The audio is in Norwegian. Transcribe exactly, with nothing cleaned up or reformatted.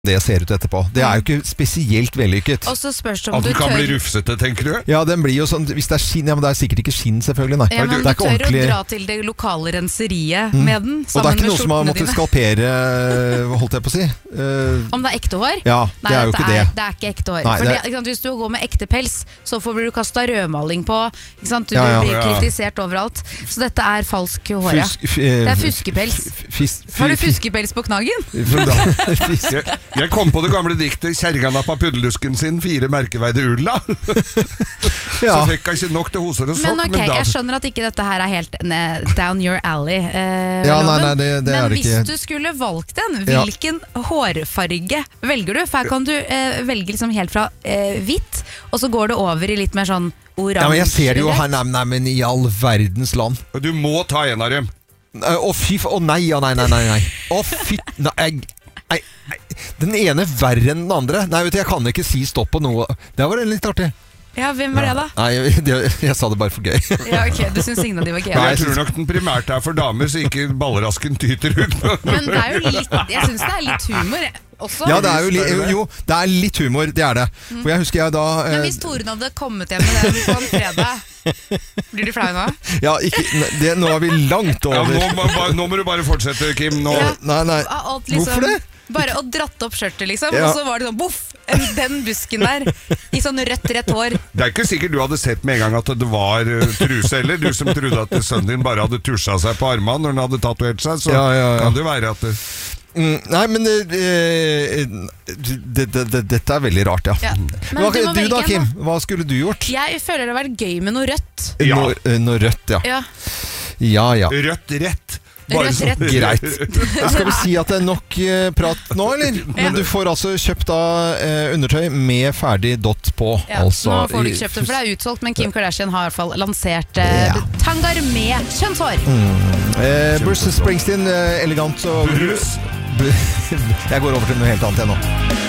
det ser ut etterpå. Det er jo ikke spesielt vellykket. Og så spørs det om At du den kan tør... bli rufsete, tenker du? Ja, den blir jo sånn, hvis det er skinn, ja, men det er sikkert ikke skinn selvfølgelig, nei. Ja, men det er du ikke tør ordentlig... å dra til det lokale renseriet mm. med den, og det er ikke noe som man måtte skalpere, holdt jeg på å si. Uh, om det er ekte hår? Ja, nei, det er jo ikke er, det. Det er ikke ekte hår. Nei, For det... det, hvis du går med ekte pels, så får du kastet rødmaling på, ikke sant? Du ja, ja. blir kritisert overalt. Så dette er falsk hår, ja. Det er fuskepels. Har du fuskepels på knaggen? jeg, jeg kom på det gamle diktet Kjerringa nappa puddelusken sin fire merkeveide ulla. ja. Så fikk jeg ikke nok til hoser og sokk. Men ok, men da... jeg skjønner at ikke dette her er helt down your alley eh, ja, nei, nei, det, det men er det hvis ikke. du skulle valgt en, hvilken ja. hårfarge velger du? For her kan du eh, velge liksom helt fra eh, hvitt, og så går det over i litt mer sånn oransje. Ja, men jeg ser det jo her, nei, nei, men i all verdens land. Du må ta en av dem. Å uh, fy, å oh, nei, ja, nei, nei, nei, nei. Å fy, nei, jeg... Nei, nei, den ene verre enn den andre. Nei, vet du, jeg kan ikke si stopp på noe. Det var litt artig. Ja, hvem var det da? Nei, jeg, jeg, jeg sa det bare for gøy. Ja, ok, du synes ingen av de var gøy. Nei, jeg tror nok den primært er for damer, så ikke ballrasken tyter ut. Men det er jo litt, jeg synes det er litt humor også. Ja, det er jo, li, jo, det er litt humor, det er det. For jeg husker jeg da eh, Men hvis Toren hadde kommet hjem med den på en fredag, blir du flau nå? Ja, ikke, det, nå er vi langt over. Ja, nå, må, nå må du bare fortsette, Kim. Nå. Ja. Nei, nei. Alt, liksom, hvorfor det? Bare å dratt opp skjørtet, liksom, ja. og så var det sånn, boff, den busken der, i sånn rødt, rett hår. Det er ikke sikkert du hadde sett med en gang at det var uh, truse, eller du som trodde at sønnen din bare hadde tusja seg på armene når han hadde tatovert seg, så ja, ja, ja. kan det være at det... Mm, nei, men uh, det, det, det, dette er veldig rart, ja. ja. Men hva, du, du da, Kim? Hva skulle du gjort? Jeg føler det har vært gøy med noe rødt. Ja. Noe, noe rødt, ja. Ja, ja. ja. Rødt rett. Bare rett, rett. Greit. Skal vi si at det er nok uh, prat nå, eller? Ja. Men du får altså kjøpt da uh, undertøy med ferdig dot på. Ja, altså, nå får du ikke kjøpt det, for det er utsolgt, men Kim Kardashian har i hvert fall lansert uh, ja. tangar med kjønnshår. Mm. Uh, Bruce Springsteen, uh, elegant og Bruce. Jeg går over til noe helt annet igjen nå.